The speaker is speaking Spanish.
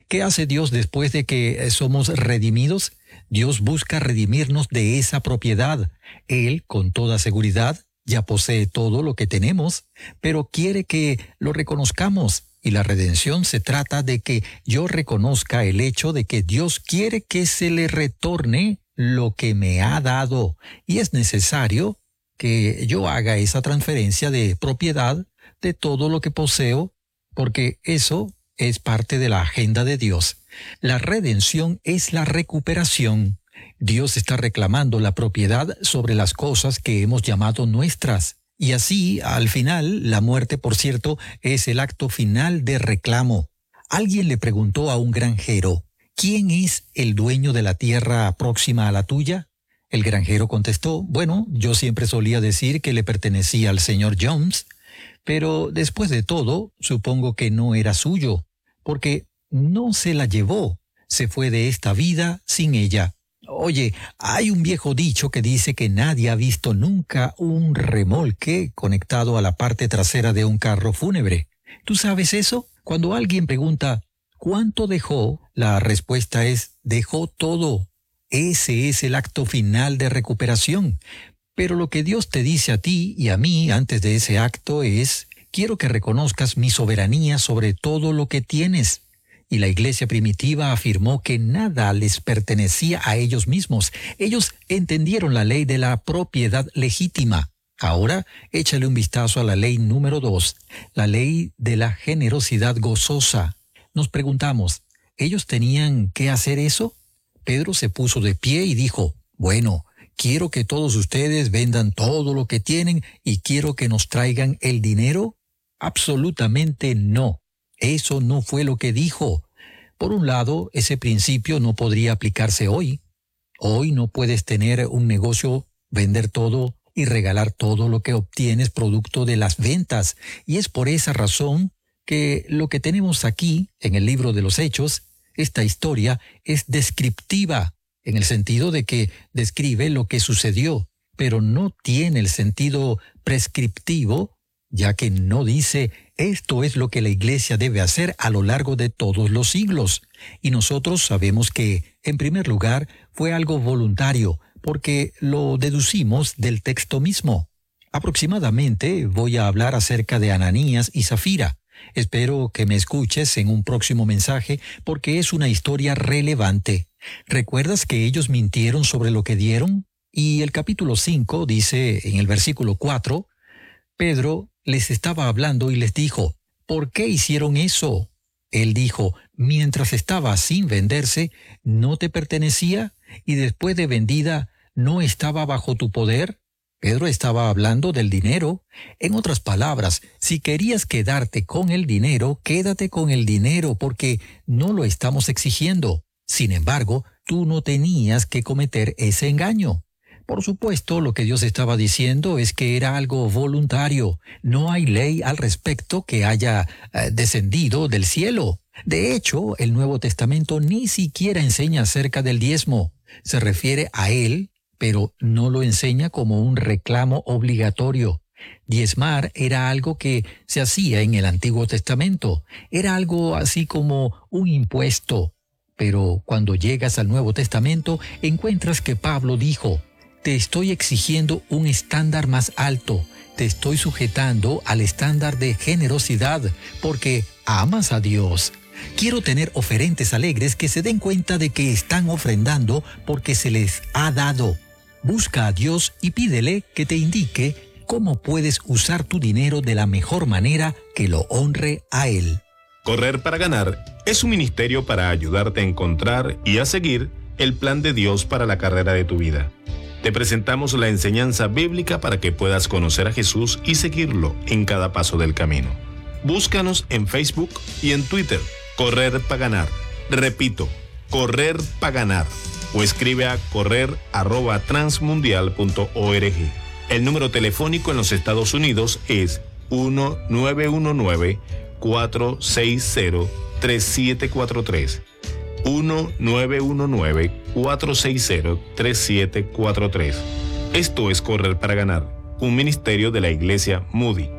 ¿Qué hace Dios después de que somos redimidos? Dios busca redimirnos de esa propiedad. Él, con toda seguridad, ya posee todo lo que tenemos, pero quiere que lo reconozcamos. Y la redención se trata de que yo reconozca el hecho de que Dios quiere que se le retorne lo que me ha dado. Y es necesario que yo haga esa transferencia de propiedad de todo lo que poseo, porque eso es parte de la agenda de Dios. La redención es la recuperación. Dios está reclamando la propiedad sobre las cosas que hemos llamado nuestras. Y así, al final, la muerte, por cierto, es el acto final de reclamo. Alguien le preguntó a un granjero, ¿quién es el dueño de la tierra próxima a la tuya? El granjero contestó, bueno, yo siempre solía decir que le pertenecía al señor Jones, pero después de todo, supongo que no era suyo, porque no se la llevó, se fue de esta vida sin ella. Oye, hay un viejo dicho que dice que nadie ha visto nunca un remolque conectado a la parte trasera de un carro fúnebre. ¿Tú sabes eso? Cuando alguien pregunta, ¿cuánto dejó? La respuesta es, dejó todo. Ese es el acto final de recuperación. Pero lo que Dios te dice a ti y a mí antes de ese acto es, quiero que reconozcas mi soberanía sobre todo lo que tienes. Y la iglesia primitiva afirmó que nada les pertenecía a ellos mismos. Ellos entendieron la ley de la propiedad legítima. Ahora, échale un vistazo a la ley número 2, la ley de la generosidad gozosa. Nos preguntamos, ¿ellos tenían que hacer eso? Pedro se puso de pie y dijo, bueno, quiero que todos ustedes vendan todo lo que tienen y quiero que nos traigan el dinero. Absolutamente no. Eso no fue lo que dijo. Por un lado, ese principio no podría aplicarse hoy. Hoy no puedes tener un negocio, vender todo y regalar todo lo que obtienes producto de las ventas. Y es por esa razón que lo que tenemos aquí, en el libro de los Hechos, esta historia es descriptiva, en el sentido de que describe lo que sucedió, pero no tiene el sentido prescriptivo, ya que no dice esto es lo que la iglesia debe hacer a lo largo de todos los siglos. Y nosotros sabemos que, en primer lugar, fue algo voluntario, porque lo deducimos del texto mismo. Aproximadamente voy a hablar acerca de Ananías y Zafira. Espero que me escuches en un próximo mensaje porque es una historia relevante. ¿Recuerdas que ellos mintieron sobre lo que dieron? Y el capítulo 5 dice en el versículo 4, Pedro les estaba hablando y les dijo, ¿por qué hicieron eso? Él dijo, mientras estaba sin venderse, ¿no te pertenecía? Y después de vendida, ¿no estaba bajo tu poder? Pedro estaba hablando del dinero. En otras palabras, si querías quedarte con el dinero, quédate con el dinero porque no lo estamos exigiendo. Sin embargo, tú no tenías que cometer ese engaño. Por supuesto, lo que Dios estaba diciendo es que era algo voluntario. No hay ley al respecto que haya descendido del cielo. De hecho, el Nuevo Testamento ni siquiera enseña acerca del diezmo. Se refiere a él, pero no lo enseña como un reclamo obligatorio. Diezmar era algo que se hacía en el Antiguo Testamento. Era algo así como un impuesto. Pero cuando llegas al Nuevo Testamento, encuentras que Pablo dijo, te estoy exigiendo un estándar más alto. Te estoy sujetando al estándar de generosidad porque amas a Dios. Quiero tener oferentes alegres que se den cuenta de que están ofrendando porque se les ha dado. Busca a Dios y pídele que te indique cómo puedes usar tu dinero de la mejor manera que lo honre a Él. Correr para ganar es un ministerio para ayudarte a encontrar y a seguir el plan de Dios para la carrera de tu vida. Te presentamos la enseñanza bíblica para que puedas conocer a Jesús y seguirlo en cada paso del camino. Búscanos en Facebook y en Twitter, Correr para Ganar. Repito, Correr para Ganar. O escribe a correr@transmundial.org. El número telefónico en los Estados Unidos es 1-919-460-3743. 1-919-460-3743. Esto es Correr para Ganar, un ministerio de la Iglesia Moody.